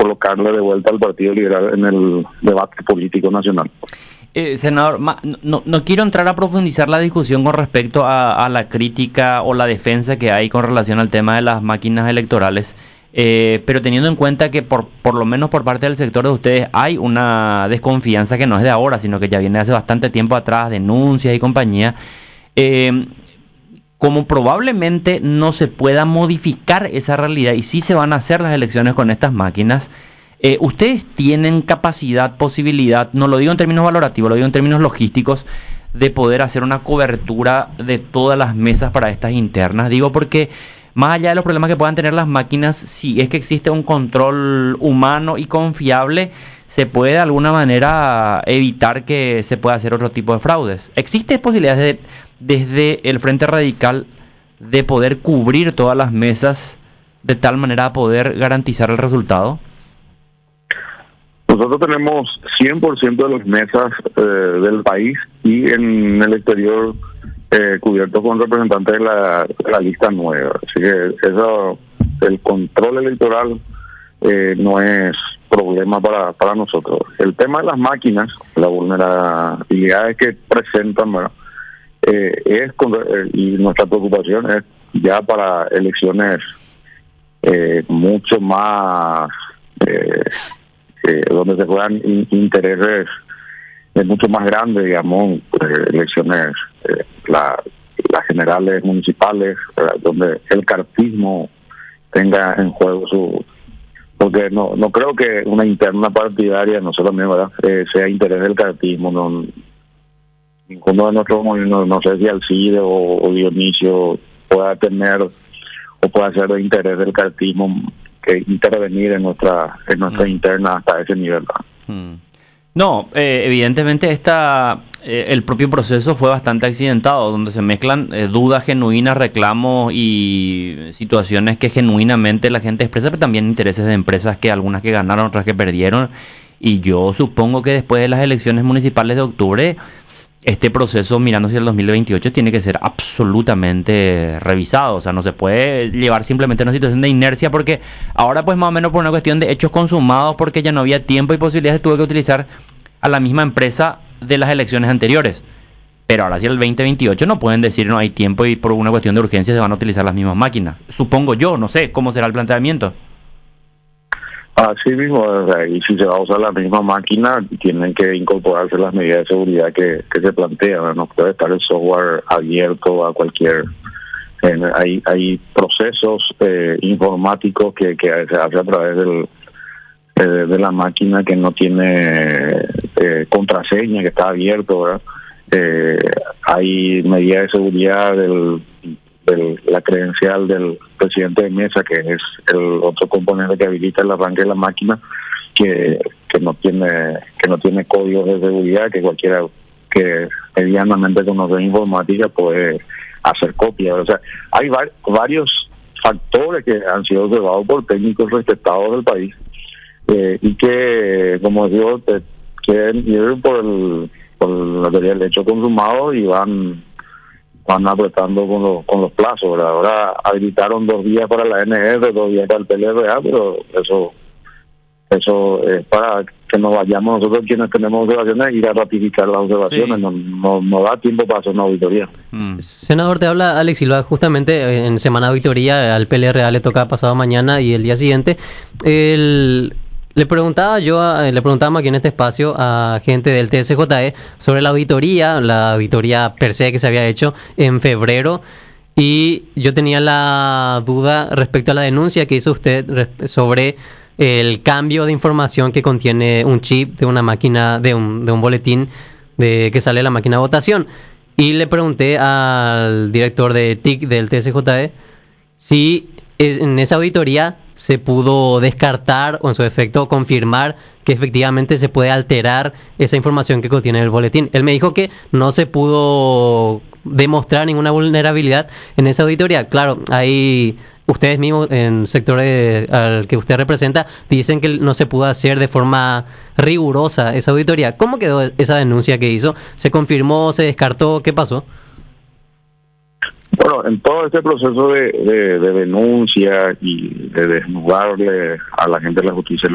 colocarle de vuelta al Partido Liberal en el debate político nacional. Senador, no quiero entrar a profundizar la discusión con respecto a la crítica o la defensa que hay con relación al tema de las máquinas electorales, pero teniendo en cuenta que por lo menos por parte del sector de ustedes hay una desconfianza que no es de ahora, sino que ya viene hace bastante tiempo atrás, denuncias y compañía, como probablemente no se pueda modificar esa realidad y sí se van a hacer las elecciones con estas máquinas, ¿ustedes tienen capacidad, posibilidad, no lo digo en términos valorativos, lo digo en términos logísticos, de poder hacer una cobertura de todas las mesas para estas internas? Digo porque más allá de los problemas que puedan tener las máquinas, si es que existe un control humano y confiable, se puede de alguna manera evitar que se pueda hacer otro tipo de fraudes. ¿Existe posibilidades desde el Frente Radical de poder cubrir todas las mesas de tal manera a poder garantizar el resultado? Nosotros tenemos 100% de las mesas del país y en el exterior cubiertos con representantes de la lista nueva. Así que eso, el control electoral no es problema para nosotros. El tema de las máquinas, las vulnerabilidades que presentan, ¿verdad? Y nuestra preocupación es ya para elecciones mucho más donde se juegan intereses mucho más grandes, digamos, elecciones las generales municipales, ¿verdad? Donde el cartismo tenga en juego porque no creo que una interna partidaria, no solamente, ¿verdad? Sea interés del cartismo. Ninguno de nuestros movimientos, no sé si Alcide o Dionisio pueda tener o pueda ser de interés del cartismo que intervenir en nuestra interna hasta ese nivel, ¿verdad? No, evidentemente el propio proceso fue bastante accidentado, donde se mezclan dudas genuinas, reclamos y situaciones que genuinamente la gente expresa, pero también intereses de empresas, que algunas que ganaron, otras que perdieron. Y yo supongo que después de las elecciones municipales de octubre, este proceso, mirando hacia el 2028, tiene que ser absolutamente revisado. O sea, no se puede llevar simplemente una situación de inercia, porque ahora pues más o menos por una cuestión de hechos consumados, porque ya no había tiempo y posibilidades, tuve que utilizar a la misma empresa de las elecciones anteriores. Pero ahora hacia el 2028 no pueden decir no hay tiempo y por una cuestión de urgencia se van a utilizar las mismas máquinas. Supongo yo, no sé cómo será el planteamiento. Así mismo, y si se va a usar la misma máquina, tienen que incorporarse las medidas de seguridad que se plantean. No puede estar el software abierto a cualquier... Hay procesos informáticos que se hace a través de la máquina que no tiene contraseña, que está abierto, ¿verdad? Hay medidas de seguridad la credencial del presidente de mesa, que es el otro componente que habilita el arranque de la máquina, que no tiene códigos de seguridad, que cualquiera que medianamente conoce informática puede hacer copia. O sea, hay varios factores que han sido observados por técnicos respetados del país y que, como digo, quieren ir por la teoría del hecho consumado y van apretando con los plazos, ¿verdad? Ahora habilitaron 2 días para la NR, 2 días para el PLRA, pero eso es para que nos vayamos nosotros quienes tenemos observaciones, ir a ratificar las observaciones. Sí. No da tiempo para hacer una auditoría. Senador, te habla Alex Silva. Justamente en semana de auditoría al PLRA le toca pasado mañana y el día siguiente. Le preguntábamos aquí en este espacio a gente del TSJE sobre la auditoría per se que se había hecho en febrero, y yo tenía la duda respecto a la denuncia que hizo usted sobre el cambio de información que contiene un chip de una máquina, de un boletín que sale de la máquina de votación. Y le pregunté al director de TIC del TSJE si en esa auditoría se pudo descartar o en su efecto confirmar que efectivamente se puede alterar esa información que contiene el boletín. Él me dijo que no se pudo demostrar ninguna vulnerabilidad en esa auditoría. Claro, hay ustedes mismos en el sector al que usted representa dicen que no se pudo hacer de forma rigurosa esa auditoría. ¿Cómo quedó esa denuncia que hizo? ¿Se confirmó? ¿Se descartó? ¿Qué pasó? Bueno, en todo este proceso de denuncia y de desnudarle a la gente de la justicia